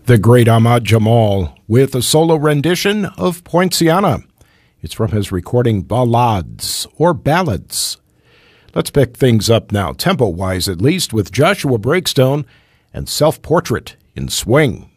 The great Ahmad Jamal with a solo rendition of Poinciana. It's from his recording Ballades or Ballads. Let's pick things up now, tempo-wise at least, with Joshua Breakstone and Self-Portrait in Swing.